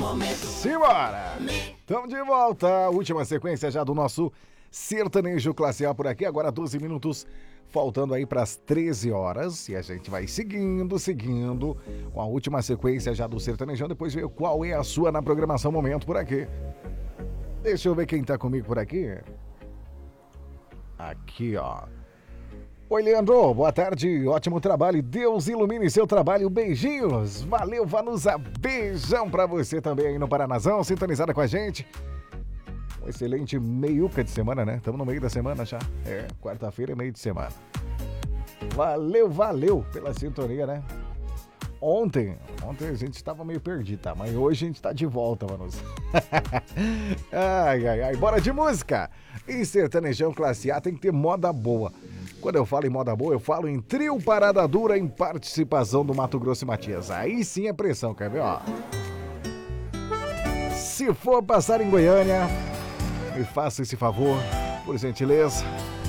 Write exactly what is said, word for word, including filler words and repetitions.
Simbora! Estamos de volta. Última sequência já do nosso sertanejo classe A por aqui. Agora doze minutos, faltando aí para as treze horas. E a gente vai seguindo, seguindo com a última sequência já do sertanejão. Depois ver qual é a sua na programação momento por aqui. Deixa eu ver quem tá comigo por aqui. Aqui, ó. Oi, Leandro, boa tarde, ótimo trabalho, Deus ilumine seu trabalho, beijinhos, valeu, Vanusa, beijão pra você também aí no Paranazão, sintonizada com a gente. Um excelente meiuca de semana, né? Estamos no meio da semana já, é, quarta-feira é meio de semana. Valeu, valeu pela sintonia, né? Ontem, ontem a gente estava meio perdido, tá? Mas hoje a gente tá de volta, Vanusa. Ai, ai, ai, bora de música! Em sertanejão classe A tem que ter moda boa. Quando eu falo em moda boa, eu falo em trio Parada Dura em participação do Mato Grosso e Matias. Aí sim é pressão, quer ver, ó? Se for passar em Goiânia, me faça esse favor, por gentileza.